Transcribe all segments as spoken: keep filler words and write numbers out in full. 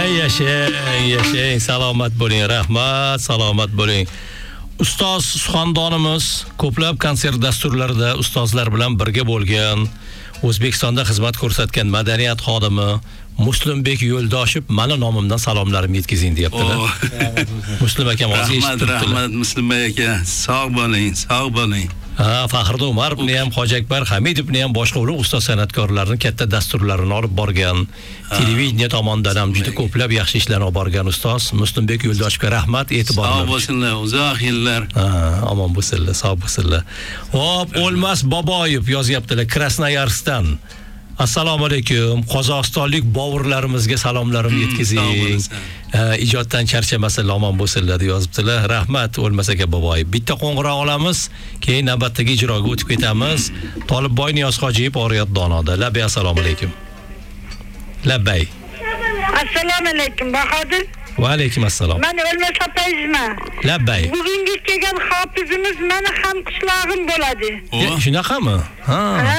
Yashang, yashang, salomat bo'ling, rahmat, salomat bo'ling. Ustoz suxandonimiz ko'plab konsert dasturlarida ustozlar bilan birga bo'lgan, O'zbekistonda xizmat ko'rsatgan madaniyat xodimi Muslimbek Yo'ldoshev mana nomimdan salomlarimni yetkazing deyaptilar. Muslim akam hozir eshitib turibdilar. Rahmat, Muslimbek aka, sog' bo'ling, sog' bo'ling. Ha, Faxriddin Umarovni ham, Hoji Akbar Hamidovni ham boshqa ulug' ustoz san'atkorlarning katta dasturlarini olib borgan, televideniya tomonidan ham juda ko'plab yaxshi ishlarni olib borgan ustoz Muslimbek Yo'ldoshevga rahmat, e'tiborlar. Sog' bo'lsinlar, uzoq yillar. Ha, omon bo'lsinlar, sog' bo'lsinlar. Hop, O'lmas Boboyev yozyaptilar Krasnoyarskdan. Assalomu alaykum. Qozog'istonlik bovurlarimizga salomlarimni yetkazing. Ijoddan charchamaslar, omon bo'lsinlar deb yozibdilar. Rahmat O'lmas aka Boboyev. Bitta qo'ng'iroq olamiz, keyin navbatdagi ijroga o'tib ketamiz. Tolibboy Niyozxojiyev Oriyat Donoda. Labbay, assalomu alaykum. Labbay. Assalomu alaykum Bahodir. Va alaykum assalom. Men O'lmas opangizman. Labbay. Bugungi kelgan hofizimiz meni ham qishlog'im bo'ladi. Shunaqami? Ha. Ha.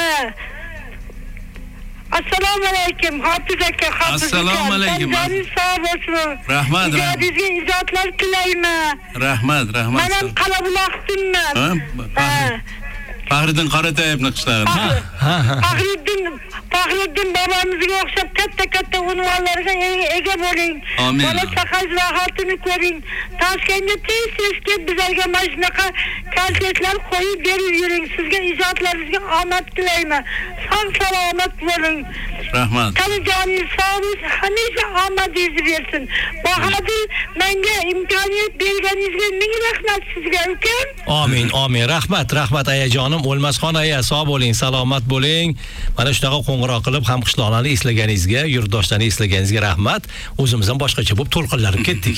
Assalomu alaykum Hofiz aka, Hofiz. Assalomu alaykum. Sog' bo'lsin. Rahmat. Ijodingizga ijodlar tilayman. Rahmat, rahmat. Men ham Qalabuloqdinman. Ha. Faxriddin Qoratayevning qishlog'i. Ha, ha. Faxriddin Faxriddin bobomizga o'xshab katta-katta unvonlarga ega bo'ling. Amin. Bola chaqangiz rohatini ko'ring. Toshkentga tez-tez kelib bizlarga mana shunaqa konsertlar qo'yib berib yuring. Sizga ijodlaringizga omad tilayman. Sog' salomat bo'ling. Rahmat. Qani sog'lik hamisha omadingiz bersin. Bahodir, menga imkoniyat berganingizga ming rahmat sizga, ukam. Amin, amin. Rahmat, rahmat ayajonim. O'lmasxon aya, sog' bo'ling, salomat bo'ling. Mana shunaqa qo'ng'iroq qilib ham qishloqlarni eslaganingizga, yurtdoshlarni eslaganingizga rahmat. O'zimiz ham boshqacha bo'lib to'lqinlanib ketdik.